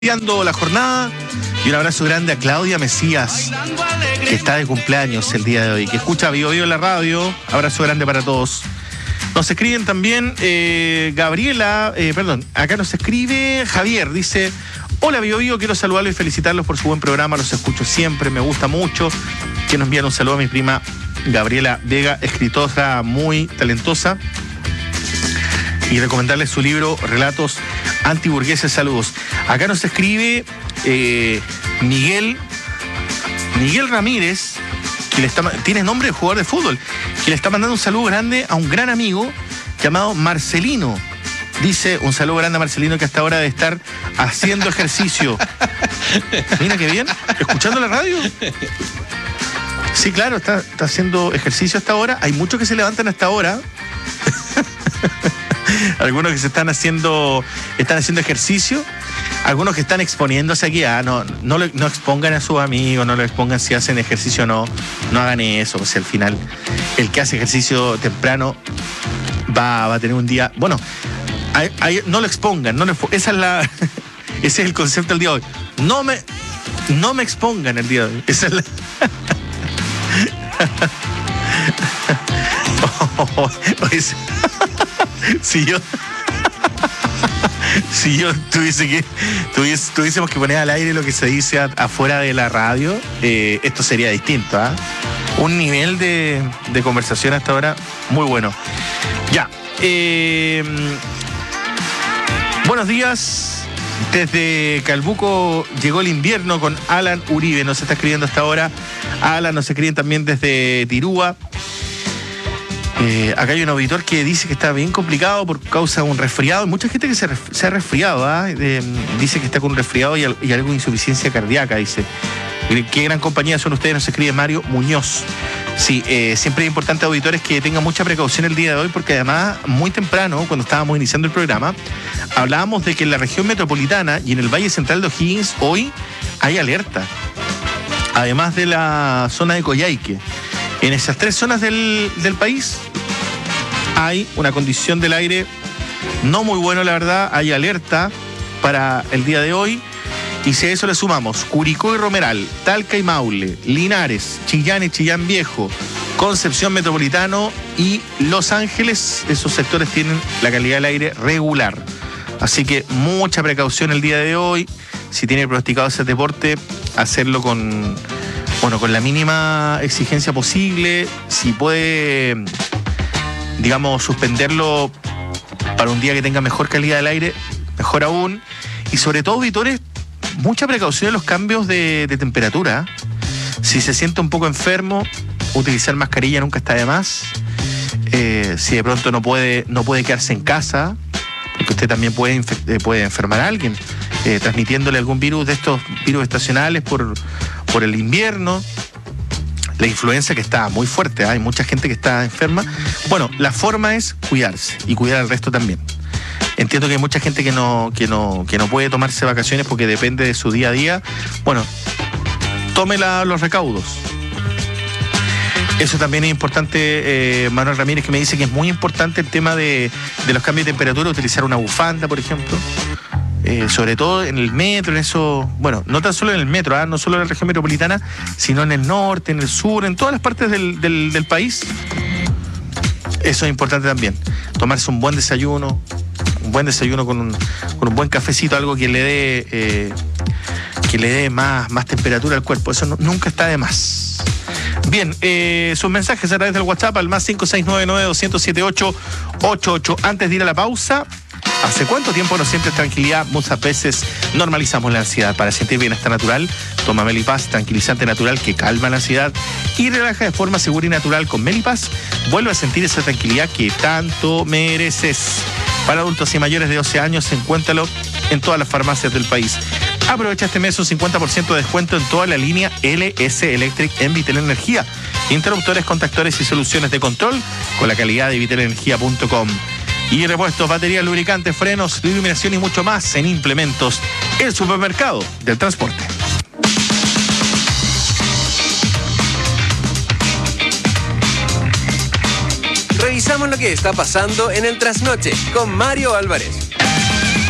Iniciando la jornada, y un abrazo grande a Claudia Mesías, que está de cumpleaños el día de hoy, que escucha Bio Bio en la radio. Abrazo grande para todos. Nos escriben también acá nos escribe Javier, dice: hola Bio Bio, quiero saludarlos y felicitarlos por su buen programa, los escucho siempre, me gusta mucho. Que nos envían un saludo a mi prima Gabriela Vega, escritora muy talentosa, y recomendarles su libro Relatos Antiburgueses. Saludos. Acá nos escribe Miguel Ramírez, que tiene nombre de jugador de fútbol, que le está mandando un saludo grande a un gran amigo llamado Marcelino. Dice: un saludo grande a Marcelino, que hasta ahora debe estar haciendo ejercicio. Mira qué bien, escuchando la radio. Sí, claro, está haciendo ejercicio hasta ahora. Hay muchos que se levantan hasta ahora. Algunos que están haciendo ejercicio, algunos que están exponiéndose aquí. No expongan a sus amigos, no lo expongan si hacen ejercicio, no hagan eso. O sea, al final, el que hace ejercicio temprano va a tener un día. Bueno, no lo expongan, ese es el concepto del día de hoy. No me expongan el día de hoy. Esa es la. Tuviésemos que poner al aire lo que se dice afuera de la radio, esto sería distinto, ¿eh? Un nivel de conversación hasta ahora muy bueno. Ya. Buenos días. Desde Calbuco llegó el invierno con Alan Uribe. Nos está escribiendo hasta ahora Alan. Nos escriben también desde Tirúa. Acá hay un auditor que dice que está bien complicado por causa de un resfriado. Hay mucha gente que se ha resfriado, ¿eh? Dice que está con un resfriado y algo de insuficiencia cardíaca, dice. Qué gran compañía son ustedes, nos escribe Mario Muñoz. Sí, siempre es importante, auditores, que tengan mucha precaución el día de hoy, porque además, muy temprano, cuando estábamos iniciando el programa, hablábamos de que en la región metropolitana y en el Valle Central de O'Higgins hoy hay alerta. Además de la zona de Coyhaique. En esas tres zonas del país hay una condición del aire no muy buena, la verdad. Hay alerta para el día de hoy. Y si a eso le sumamos Curicó y Romeral, Talca y Maule, Linares, Chillán y Chillán Viejo, Concepción Metropolitano y Los Ángeles, esos sectores tienen la calidad del aire regular. Así que mucha precaución el día de hoy. Si tiene pronosticado ese deporte, hacerlo con la mínima exigencia posible. Si puede, digamos, suspenderlo para un día que tenga mejor calidad del aire, mejor aún. Y sobre todo, auditores, mucha precaución en los cambios de temperatura. Si se siente un poco enfermo, utilizar mascarilla nunca está de más. Si de pronto no puede quedarse en casa, porque usted también puede enfermar a alguien, transmitiéndole algún virus de estos virus estacionales por el invierno. La influenza, que está muy fuerte, hay mucha gente que está enferma. Bueno, la forma es cuidarse y cuidar al resto también. Entiendo que hay mucha gente que no puede tomarse vacaciones porque depende de su día a día. Bueno, tome los recaudos. Eso también es importante. Manuel Ramírez, que me dice que es muy importante el tema de los cambios de temperatura, utilizar una bufanda, por ejemplo. Sobre todo en el metro, en eso, bueno, no tan solo en el metro, no solo en la región metropolitana, sino en el norte, en el sur, en todas las partes del país. Eso es importante también. Tomarse un buen desayuno con un buen cafecito, algo que le dé más temperatura al cuerpo. Eso nunca está de más. Bien, sus mensajes a través del WhatsApp al más 5699-207-888. Antes de ir a la pausa, ¿hace cuánto tiempo no sientes tranquilidad? Muchas veces normalizamos la ansiedad. Para sentir bienestar natural, toma Melipaz, tranquilizante natural que calma la ansiedad y relaja de forma segura y natural. Con Melipaz vuelve a sentir esa tranquilidad que tanto mereces. Para adultos y mayores de 12 años, encuéntralo en todas las farmacias del país. Aprovecha este mes un 50% de descuento en toda la línea LS Electric en Vitel Energía. Interruptores, contactores y soluciones de control con la calidad de vitelenergia.com. Y repuestos, baterías, lubricantes, frenos, iluminación y mucho más en Implementos, el supermercado del transporte. Revisamos lo que está pasando en el trasnoche con Mario Álvarez.